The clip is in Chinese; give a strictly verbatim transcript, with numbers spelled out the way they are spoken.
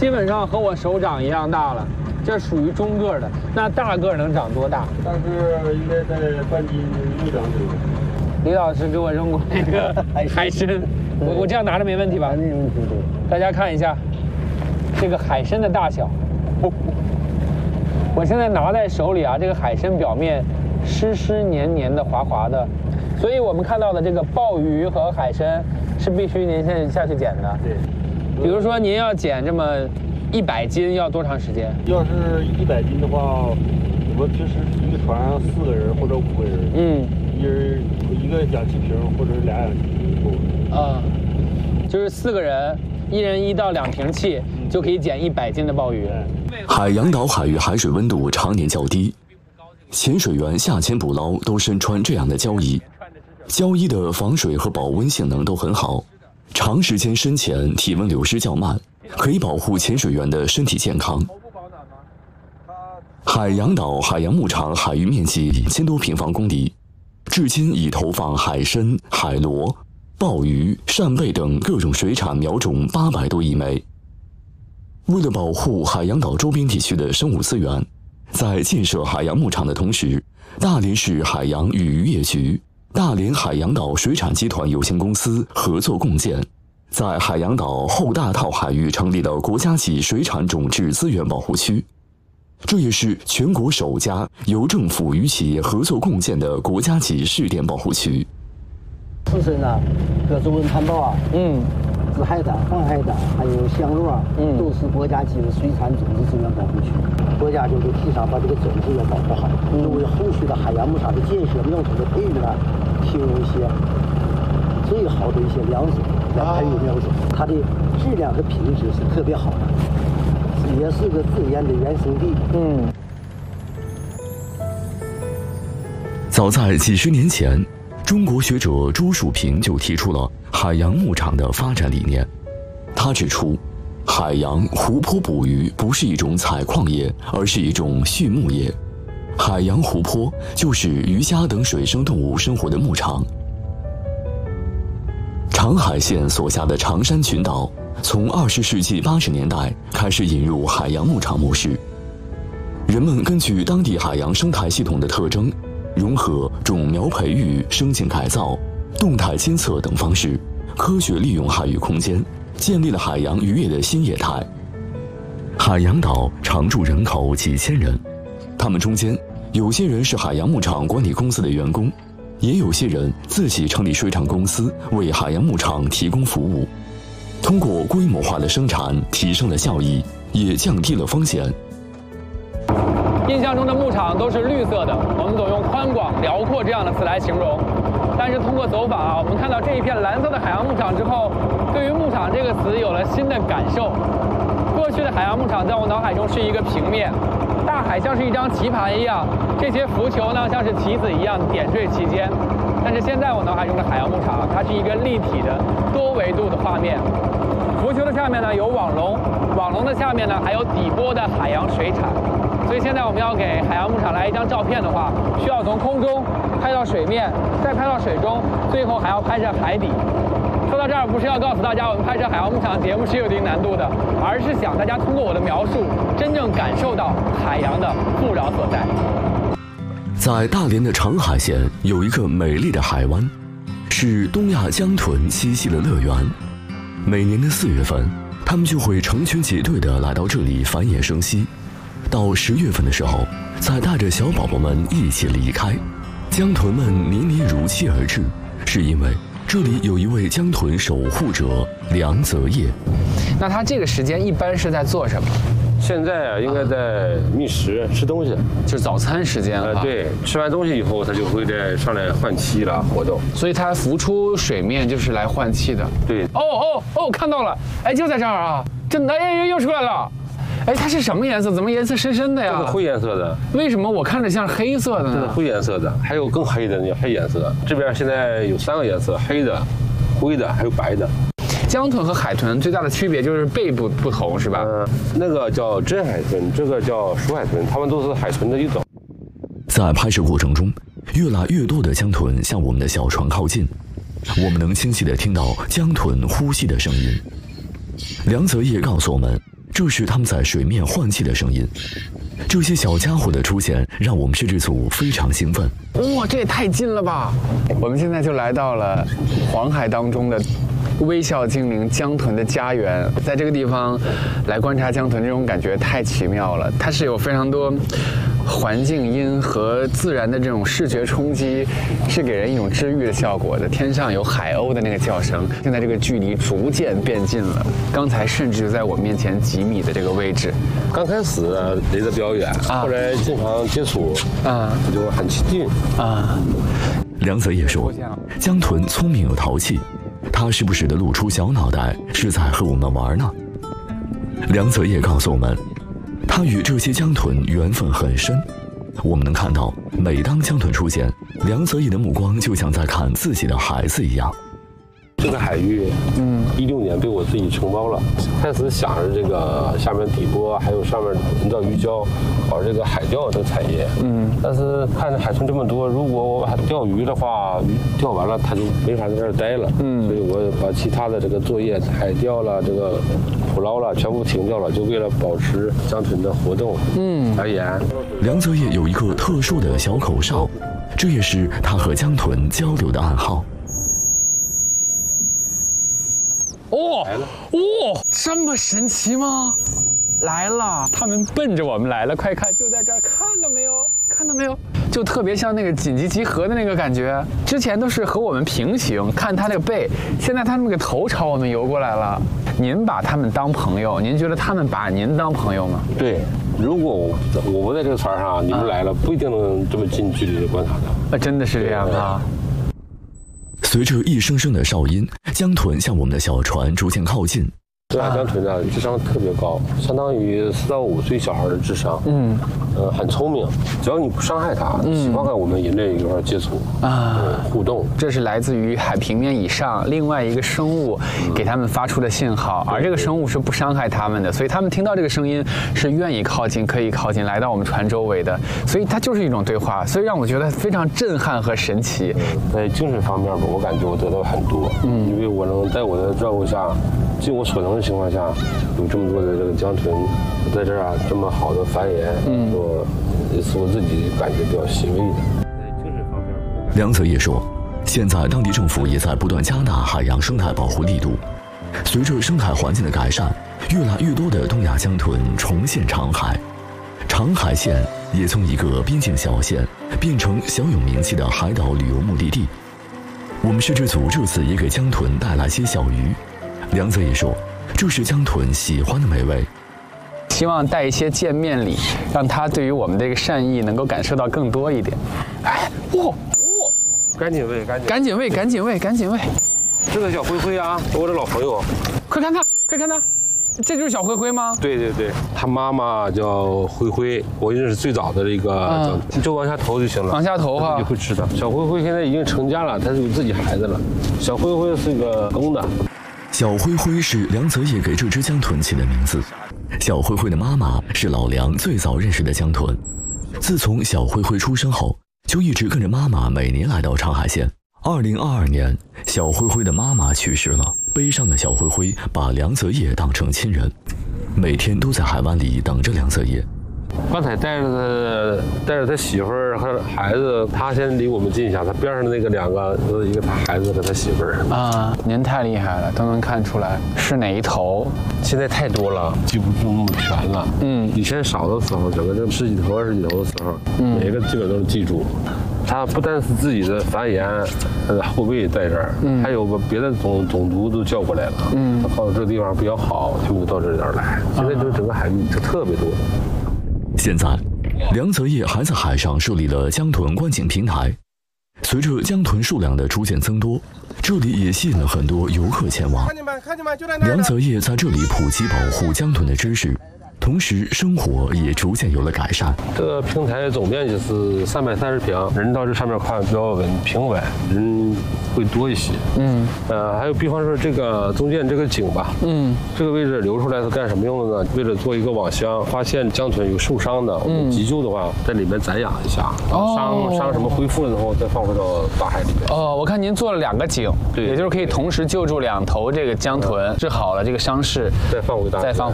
基本上和我手掌一样大了，这属于中个的。那大个能长多大？ 但是应该在半斤六两左右。 李老师给我扔过那个海参，我我这样拿着没问题吧？ 没问题。 大家看一下这个海参的大小。我现在拿在手里啊，这个海参表面湿湿黏黏的、滑滑的，所以我们看到的这个鲍鱼和海参是必须您现在下去捡的。 对。 比如说您要捡这么一百斤，要多长时间？ 要是一百斤的话，我们平时一个船上四个人或者五个人，嗯，一人一个氧气瓶或者俩氧气瓶够了。 啊，就是四个人，一人一到两瓶气，嗯、就可以捡一百斤的鲍鱼。 海洋岛海域海水温度常年较低，潜水员下潜捕捞都身穿这样的胶衣，胶衣的防水和保温性能都很好。长时间深潜，体温流失较慢，可以保护潜水员的身体健康。海洋岛海洋牧场海域面积一千多平方公里，至今已投放海参、海螺、鲍鱼、扇贝等各种水产苗种八百多亿枚。为了保护海洋岛周边地区的生物资源，在建设海洋牧场的同时，大连市海洋与渔业局、大连海洋岛水产集团有限公司合作共建，在海洋岛后大套海域成立了国家级水产种质资源保护区，这也是全国首家由政府与企业合作共建的国家级试点保护区。 刺参啊，各种文滩鲍啊，嗯，紫海胆、黄海胆，还有香螺啊，嗯，都是国家级的水产种质资源保护区。国家就是提倡把这个种质要保护好，嗯，为后续的海洋牧场的建设、苗种的培育呢，提供一些最好的一些粮食来培育苗种，它的质量和品质是特别好的，也是个自然的原生地。嗯。 早在几十年前，中国学者朱树平就提出了海洋牧场的发展理念。他指出，海洋湖泊捕鱼不是一种采矿业，而是一种畜牧业。海洋湖泊就是鱼虾等水生动物生活的牧场。长海县所辖的长山群岛，从二十世纪八十年代开始引入海洋牧场模式。人们根据当地海洋生态系统的特征，融合种苗培育、生境改造、动态监测等方式，科学利用海域空间，建立了海洋渔业的新业态。海洋岛常住人口几千人，他们中间有些人是海洋牧场管理公司的员工，也有些人自己成立水产公司，为海洋牧场提供服务。通过规模化的生产，提升了效益，也降低了风险。 印象中的牧场都是绿色的，我们总用宽广、辽阔这样的词来形容。但是通过走访啊，我们看到这一片蓝色的海洋牧场之后，对于牧场这个词有了新的感受。过去的海洋牧场在我脑海中是一个平面，大海像是一张棋盘一样，这些浮球呢像是棋子一样点缀其间。但是现在我脑海中的海洋牧场，它是一个立体的多维度的画面。浮球的下面呢有网笼，网笼的下面呢还有底波的海洋水产。所以现在我们要给海洋牧场来一张照片的话，需要从空中拍到水面，再拍到水中，最后还要拍摄海底。说到这儿，不是要告诉大家我们拍摄海洋牧场节目是有一定难度的，而是想大家通过我的描述，真正感受到海洋的富饶所在。 在大连的长海县有一个美丽的海湾，是东亚江豚栖息的乐园。每年的四月份，它们就会成群结队地来到这里繁衍生息。到十月份的时候，再带着小宝宝们一起离开。江豚们年年如期而至，是因为这里有一位江豚守护者梁泽业。 那他这个时间一般是在做什么？ 现在啊，应该在觅食、吃东西， 就是早餐时间了。 呃，对，吃完东西以后，他就会再上来换气了，活动。 所以它浮出水面就是来换气的。 对。 哦哦哦，看到了，哎，就在这儿啊，真的，哎，又出来了。哎，它是什么颜色？怎么颜色深深的呀？ 这是灰颜色的。 为什么我看着像黑色的呢？ 这是灰颜色的，还有更黑的，那黑颜色。这边现在有三个颜色：黑的、灰的，还有白的。 江豚和海豚最大的区别就是背部不同，是吧？ 嗯、呃，那个叫真海豚，这个叫鼠海豚，它们都是海豚的一种。 在拍摄过程中，越来越多的江豚向我们的小船靠近，我们能清晰地听到江豚呼吸的声音。梁泽业告诉我们， 这是它们在水面换气的声音。这些小家伙的出现让我们摄制组非常兴奋。 哇，这也太近了吧！我们现在就来到了黄海当中的微笑精灵江豚的家园，在这个地方来观察江豚，这种感觉太奇妙了。它是有非常多环境音和自然的这种视觉冲击，是给人一种治愈的效果的。天上有海鸥的那个叫声，现在这个距离逐渐变近了，刚才甚至就在我面前几米的这个位置。 刚开始离得比较远，啊、后来经常接触，啊，就很亲近啊。 梁泽也说，江豚聪明又淘气，它时不时地露出小脑袋，是在和我们玩呢。梁泽也告诉我们，他与这些江豚缘分很深。我们能看到，每当江豚出现，梁泽也的目光就像在看自己的孩子一样。 这个海域，嗯，一六年被我自己承包了。开始想着这个下面底波，还有上面人造鱼礁，搞这个海钓的产业，嗯。但是看着海豚这么多，如果我把钓鱼的话，鱼钓完了它就没法在这儿待了，嗯。所以我把其他的这个作业，海钓了，这个捕捞了，全部停掉了，就为了保持江豚的活动，嗯而言。 梁泽业有一个特殊的小口哨，这也是他和江豚交流的暗号。 哦哦，这么神奇吗？来了，他们奔着我们来了，快看，就在这儿，看到没有？看到没有？就特别像那个紧急集合的那个感觉。之前都是和我们平行，看他那个背，现在他们那个头朝我们游过来了。您把他们当朋友，您觉得他们把您当朋友吗？ 对，如果我我不在这个船上，你们来了，不一定能这么近距离的观察到。 啊，真的是这样啊。 随着一声声的哨音，江豚向我们的小船逐渐靠近。 这海江豚呢，智商特别高，相当于四到五岁小孩的智商。嗯，呃，很聪明，只要你不伤害它，嗯、喜欢跟我们人类一块接触啊、呃，互动。 这是来自于海平面以上另外一个生物给他们发出的信号，嗯、而这个生物是不伤害他们的，所以他们听到这个声音是愿意靠近，可以靠近来到我们船周围的，所以它就是一种对话，所以让我觉得非常震撼和神奇。 在精神方面吧，我感觉我得到很多，嗯，因为我能在我的照顾下，尽我所能的情况下，有这么多的这个江豚在这儿啊，这么好的繁衍，嗯，我也是我自己感觉比较欣慰的。在精神方面， 梁泽也说，现在当地政府也在不断加大海洋生态保护力度。随着生态环境的改善，越来越多的东亚江豚重现长海，长海县也从一个边境小县变成小有名气的海岛旅游目的地。我们摄制组这次也给江豚带来些小鱼。梁泽也说，这是江豚喜欢的美味， 希望带一些见面礼，让他对于我们这个善意能够感受到更多一点。哎，哇哇， 赶紧喂，赶紧赶紧喂，赶紧喂，赶紧喂！ 这个小灰灰啊，是我的老朋友， 快看他，快看他，这就是小灰灰吗？ 对对对，他妈妈叫灰灰，我认识最早的这个，嗯、就往下投就行了， 往下投哈， 就会吃的。小灰灰现在已经成家了，它是有自己孩子了。小灰灰是个公的。 小灰灰是梁泽业给这只江豚起的名字。小灰灰的妈妈是老梁最早认识的江豚，自从小灰灰出生后，就一直跟着妈妈每年来到长海县。二零二二年，小灰灰的妈妈去世了，悲伤的小灰灰把梁泽业当成亲人，每天都在海湾里等着梁泽业。 刚才带着他带着他媳妇儿和孩子，他先离我们近一下，他边上的那个两个，一个他孩子和他媳妇儿啊。您太厉害了，都能看出来是哪一头。 现在太多了，记不住那么全了。嗯，以前少的时候，整个这十几头、二十几头的时候，嗯、每个基本都能记住。它不但是自己的繁衍，它的后辈在这儿，嗯、还有个别的种种族都叫过来了。嗯，它靠这个地方比较好，他们就到这儿来。现在就整个海域就特别多。 现在，梁泽业还在海上设立了江豚观景平台。随着江豚数量的逐渐增多，这里也吸引了很多游客前往。看见没？看见没？就在那。梁泽业在这里普及保护江豚的知识，同时生活也逐渐有了改善。 这个平台总面积是三百三十平，人到这上面看比较稳平稳，人会多一些。嗯，呃，还有比方说这个中间这个井吧，嗯，这个位置留出来是干什么用的呢？为了做一个网箱，发现江豚有受伤的，我们急救的话，在里面暂养一下，哦、伤伤什么恢复了之后再放回到大海里面。 哦，我看您做了两个井，对，也就是可以同时救助两头这个江豚，治好了这个伤势， 再放回大海， 再放回。